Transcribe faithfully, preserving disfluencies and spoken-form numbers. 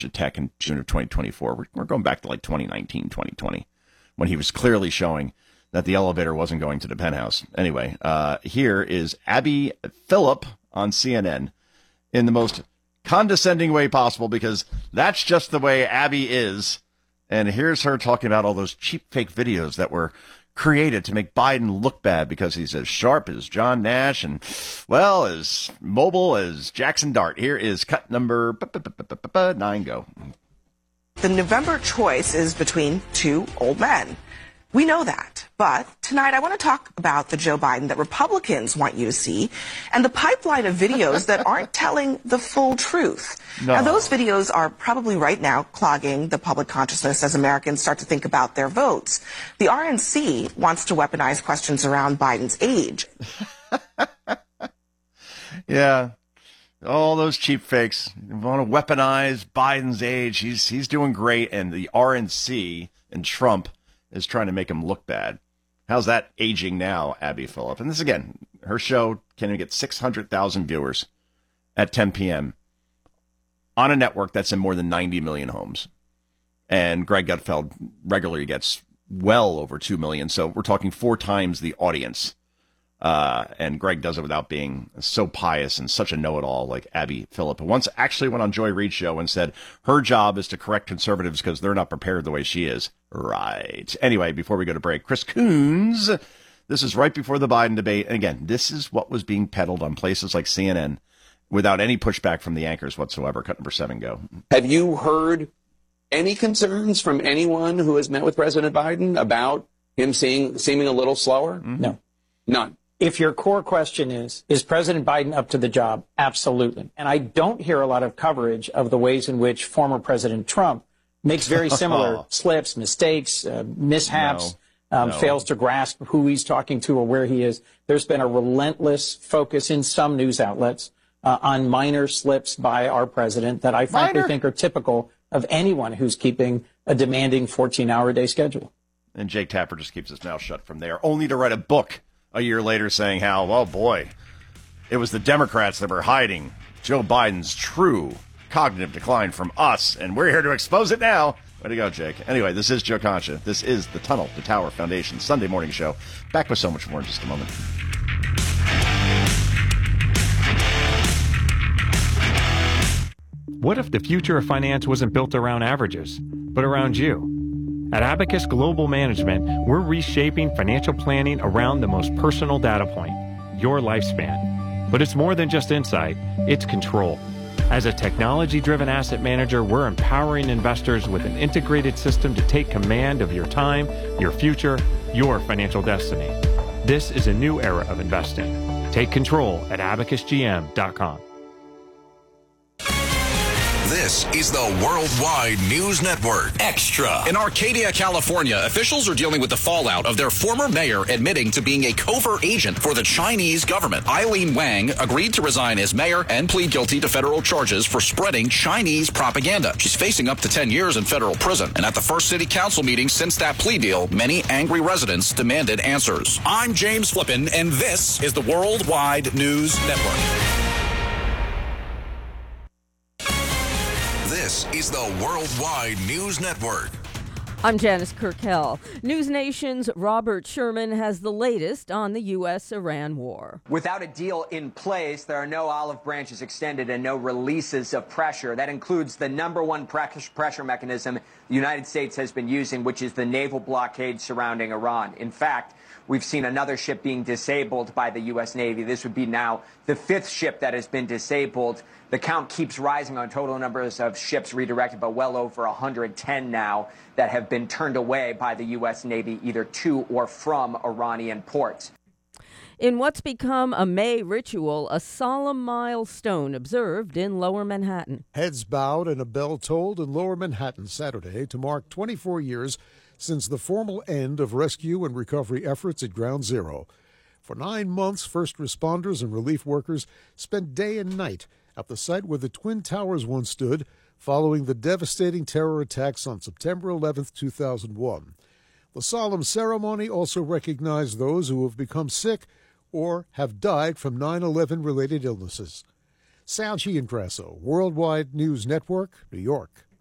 Tech in June of twenty twenty-four. We're, we're going back to like twenty nineteen, twenty twenty, when he was clearly showing that the elevator wasn't going to the penthouse. Anyway, uh, here is Abby Phillip on C N N in the most condescending way possible, because that's just the way Abby is. And here's her talking about all those cheap fake videos that were created to make Biden look bad because he's as sharp as John Nash and, well, as mobile as Jackson Dart. Here is cut number nine, go. The November choice is between two old men. We know that. But tonight I want to talk about the Joe Biden that Republicans want you to see and the pipeline of videos that aren't telling the full truth. No. Now, those videos are probably right now clogging the public consciousness as Americans start to think about their votes. The R N C wants to weaponize questions around Biden's age. Yeah. All those cheap fakes want to weaponize Biden's age. He's he's doing great, and the R N C and Trump is trying to make him look bad. How's that aging now, Abby Phillip? And this, again, her show can get six hundred thousand viewers at ten p.m. on a network that's in more than ninety million homes. And Greg Gutfeld regularly gets well over two million. So we're talking four times the audience. Uh, and Greg does it without being so pious and such a know-it-all like Abby Phillip, who once actually went on Joy Reid's show and said her job is to correct conservatives because they're not prepared the way she is. Right. Anyway, before we go to break, Chris Coons, this is right before the Biden debate. And again, this is what was being peddled on places like C N N without any pushback from the anchors whatsoever. Cut number seven, go. Have you heard any concerns from anyone who has met with President Biden about him seeing, seeming a little slower? Mm-hmm. No. None. If your core question is, is President Biden up to the job? Absolutely. And I don't hear a lot of coverage of the ways in which former President Trump makes very similar slips, mistakes, uh, mishaps, no, um, no. fails to grasp who he's talking to or where he is. There's been a relentless focus in some news outlets uh, on minor slips by our president that I frankly minor? think are typical of anyone who's keeping a demanding fourteen-hour-a-day schedule. And Jake Tapper just keeps his mouth shut from there, only to write a book a year later saying how, oh boy, it was the Democrats that were hiding Joe Biden's true cognitive decline from us, and we're here to expose it now. Way to go, Jake. Anyway, this is Joe Concha. This is the Tunnel to Tower Foundation Sunday morning show. Back with so much more in just a moment. What if the future of finance wasn't built around averages, but around you? At Abacus Global Management, we're reshaping financial planning around the most personal data point, your lifespan. But it's more than just insight, it's control. As a technology-driven asset manager, we're empowering investors with an integrated system to take command of your time, your future, your financial destiny. This is a new era of investing. Take control at abacus g m dot com. This is the Worldwide News Network. Extra. In Arcadia, California, officials are dealing with the fallout of their former mayor admitting to being a covert agent for the Chinese government. Eileen Wang agreed to resign as mayor and plead guilty to federal charges for spreading Chinese propaganda. She's facing up to ten years in federal prison. And at the first city council meeting since that plea deal, many angry residents demanded answers. I'm James Flippin, and this is the Worldwide News Network. This is the Worldwide News Network. I'm Janice Kirkell. News Nation's Robert Sherman has the latest on the U S Iran war. Without a deal in place, there are no olive branches extended and no releases of pressure. That includes the number one pressure mechanism the United States has been using, which is the naval blockade surrounding Iran. In fact, we've seen another ship being disabled by the U S Navy. This would be now the fifth ship that has been disabled. The count keeps rising on total numbers of ships redirected, but well over one hundred ten now that have been turned away by the U S Navy either to or from Iranian ports. In what's become a May ritual, a solemn milestone observed in Lower Manhattan. Heads bowed and a bell tolled in Lower Manhattan Saturday to mark twenty-four years since the formal end of rescue and recovery efforts at Ground Zero. For nine months, first responders and relief workers spent day and night at the site where the Twin Towers once stood following the devastating terror attacks on September eleventh, two thousand one. The solemn ceremony also recognized those who have become sick or have died from nine eleven related illnesses. Sal Giangrasso, Worldwide News Network, New York.